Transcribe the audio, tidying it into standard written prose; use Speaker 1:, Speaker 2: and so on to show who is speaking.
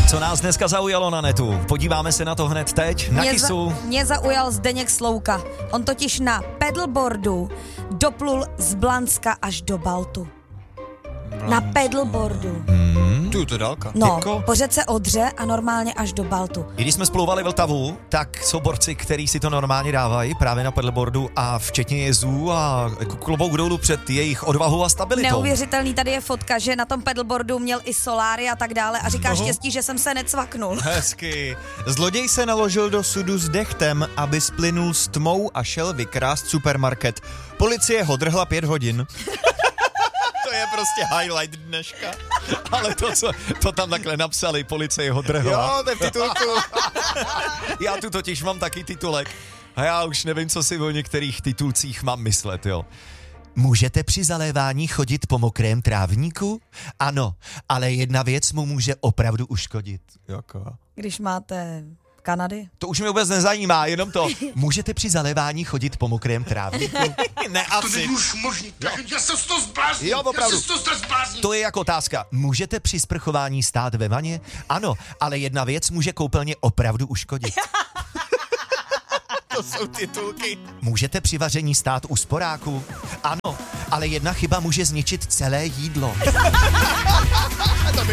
Speaker 1: Co nás dneska zaujalo na netu? Podíváme se na to hned teď, na Kissu.
Speaker 2: Mě zaujal Zdeněk Slouka. On totiž na pedalboardu doplul z Blanska až do Baltu. Na pedalboardu.
Speaker 3: To dálka.
Speaker 2: No, po řece Odře a normálně až do Baltu.
Speaker 1: I když jsme splouvali Vltavu, tak jsou borci, kteří si to normálně dávají právě na pedalboardu a včetně jezdů a klobouk dolů před jejich odvahou a stabilitou.
Speaker 2: Neuvěřitelný, tady je fotka, že na tom pedalboardu měl i soláry a tak dále a říká štěstí, že jsem se necvaknul.
Speaker 3: Hezky. Zloděj se naložil do sudu s dechtem, aby splynul s tmou a šel vykrást supermarket. Policie ho drhla 5 hodin. To je prostě highlight dneška.
Speaker 1: Ale to tam takhle napsali, policie ho drhla.
Speaker 3: Jo, to je v titulku.
Speaker 1: Já tu totiž mám taky titulek a já už nevím, co si o některých titulcích mám myslet, jo. Můžete při zalévání chodit po mokrém trávníku? Ano, ale jedna věc mu může opravdu uškodit.
Speaker 3: Jaká?
Speaker 2: Když máte Kanady.
Speaker 1: To už mě vůbec nezajímá, jenom to. Můžete při zalévání chodit po mokrém trávníku?
Speaker 3: Ne,
Speaker 4: To
Speaker 3: asi.
Speaker 4: není už možný, já jsem z toho zbláznil.
Speaker 1: Jo, opravdu.
Speaker 4: Já jsem z toho zbláznil.
Speaker 1: To je jako otázka. Můžete při sprchování stát ve vaně? Ano, ale jedna věc může koupelně opravdu uškodit.
Speaker 3: To jsou titulky.
Speaker 1: Můžete při vaření stát u sporáku? Ano, ale jedna chyba může zničit celé jídlo.